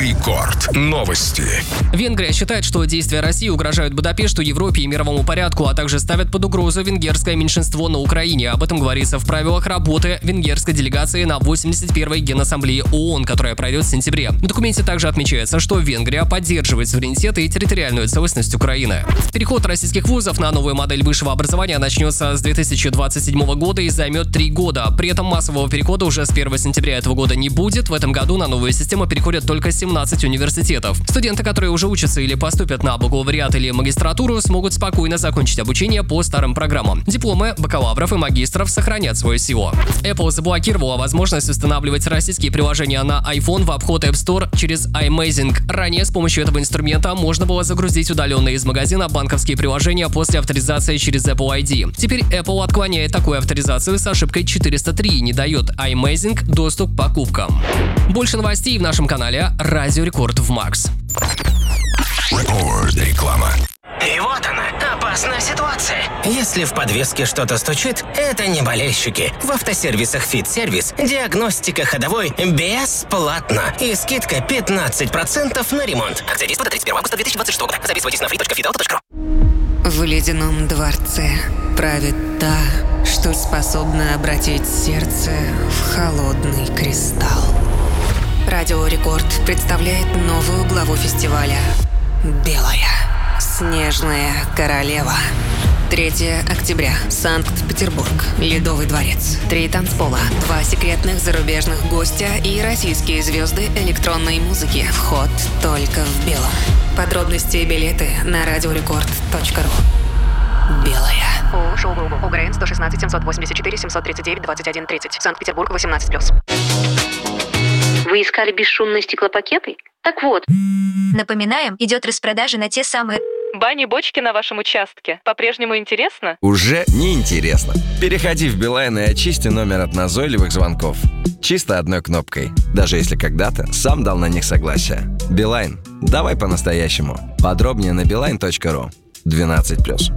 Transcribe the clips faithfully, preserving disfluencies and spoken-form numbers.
Рекорд. Новости. Венгрия считает, что действия России угрожают Будапешту, Европе и мировому порядку, а также ставят под угрозу венгерское меньшинство на Украине. Об этом говорится в правилах работы венгерской делегации на восемьдесят первой Генассамблее ООН, которая пройдет в сентябре. В документе также отмечается, что Венгрия поддерживает суверенитет и территориальную целостность Украины. Переход российских вузов на новую модель высшего образования начнется с две тысячи двадцать седьмого года и займет три года. При этом массового перехода уже с первого сентября этого года не будет. В этом году на новую систему переходят только семнадцать университетов. Студенты, которые уже учатся или поступят на бакалавриат или магистратуру, смогут спокойно закончить обучение по старым программам. Дипломы бакалавров и магистров сохранят свою силу. Apple заблокировала возможность устанавливать российские приложения на iPhone в обход App Store через iMazing. Ранее с помощью этого инструмента можно было загрузить удаленные из магазина банковские приложения после авторизации через Apple ай ди. Теперь Apple отклоняет такую авторизацию с ошибкой четыреста три и не дает iMazing доступ к покупкам. Больше новостей в нашем канале Радио Рекорд в Макс. Рекорд. Реклама. И вот она, опасная ситуация. Если в подвеске что-то стучит, это не болельщики. В автосервисах «Фит-сервис» диагностика ходовой бесплатно. И скидка пятнадцать процентов на ремонт. Акция действует до тридцать первого августа две тысячи двадцать шестого года. Записывайтесь на фри точка фит авто точка ру. В ледяном дворце правит та, что способна обратить сердце в холодный кристалл. Радио Рекорд представляет новую главу фестиваля «Белая снежная королева». третьего октября. Санкт-Петербург. Ледовый дворец. Три танцпола. Два секретных зарубежных гостя и российские звезды электронной музыки. Вход только в белом. Подробности и билеты на радиорекорд точка ру. Белая. ООО «Шоу-Групп». ОГРН сто шестнадцать семьсот восемьдесят четыре семьсот тридцать девять двадцать один тридцать. Санкт-Петербург, восемнадцать плюс. Вы искали бесшумные стеклопакеты? Так вот. Напоминаем, идет распродажа на те самые... Бани-бочки на вашем участке. По-прежнему интересно? Уже не интересно. Переходи в Билайн и очисти номер от назойливых звонков. Чисто одной кнопкой. Даже если когда-то сам дал на них согласие. Билайн. Давай по-настоящему. Подробнее на билайн точка ру. двенадцать плюс.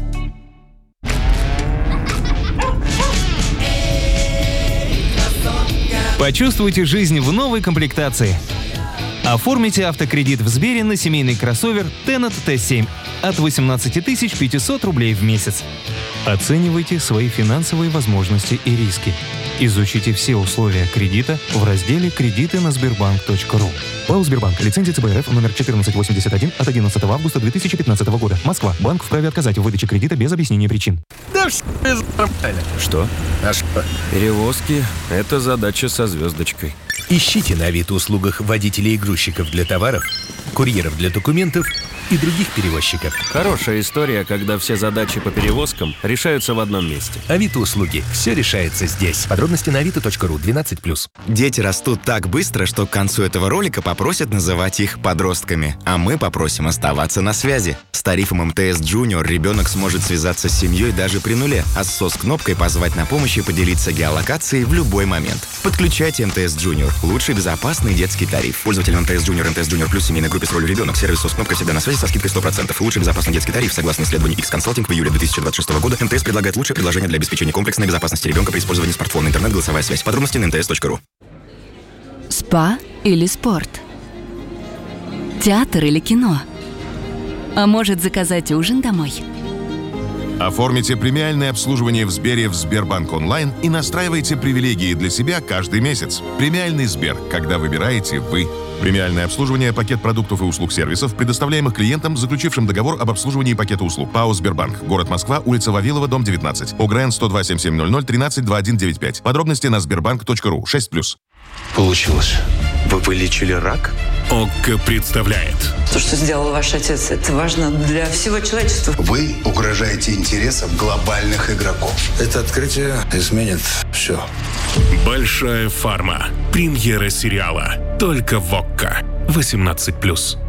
Почувствуйте жизнь в новой комплектации. Оформите автокредит в Сбере на семейный кроссовер Tennet Т семь от восемнадцать тысяч пятьсот рублей в месяц. Оценивайте свои финансовые возможности и риски. Изучите все условия кредита в разделе «Кредиты на Сбербанк точка ру». ПАО «Сбербанк». Лицензия Ц Б Р Ф номер четырнадцать восемьдесят один от одиннадцатого августа две тысячи пятнадцатого года. Москва. Банк вправе отказать в выдаче кредита без объяснения причин. Да что? А что? Перевозки – это задача со звездочкой. Ищите на Авито-услугах водителей и грузчиков для товаров, курьеров для документов и других перевозчиков. Хорошая история, когда все задачи по перевозкам решаются в одном месте. Авито-услуги. Все решается здесь. Подробности на авито точка ру. двенадцать плюс. Дети растут так быстро, что к концу этого ролика попросят называть их подростками. А мы попросим оставаться на связи. С тарифом эм тэ эс Junior ребенок сможет связаться с семьей даже при нуле, а с сос-кнопкой позвать на помощь и поделиться геолокацией в любой момент. Подключайте эм тэ эс Junior. Лучший безопасный детский тариф. Пользователям эм тэ эс Junior, эм тэ эс Junior Plus, семейной группе с ролью ребенок, сервис сос-кнопка всегда на связи со скидкой сто процентов. Лучший безопасный детский тариф. Согласно исследованию X-Consulting в июле две тысячи двадцать шестого года, эм тэ эс предлагает лучшее предложение для обеспечения комплексной безопасности ребенка при использовании смартфона, интернет, голосовая связь. Подробности на эм тэ эс точка ру. Спа или спорт? Театр или кино? А может, заказать ужин домой? Оформите премиальное обслуживание в Сбере в Сбербанк онлайн и настраивайте привилегии для себя каждый месяц. Премиальный Сбер, когда выбираете вы. Премиальное обслуживание – пакет продуктов и услуг сервисов, предоставляемых клиентам, заключившим договор об обслуживании пакета услуг. ПАО «Сбербанк». Город Москва, улица Вавилова, дом девятнадцать. ОГРН сто два семь семь ноль ноль тринадцать двадцать один девяносто пять. Подробности на сбербанк точка ру. шесть плюс. Получилось. Вы вылечили рак? ОККО представляет. То, что сделал ваш отец, это важно для всего человечества. Вы угрожаете интересам глобальных игроков. Это открытие изменит все. Большая фарма. Премьера сериала. Только в ОККО. восемнадцать плюс.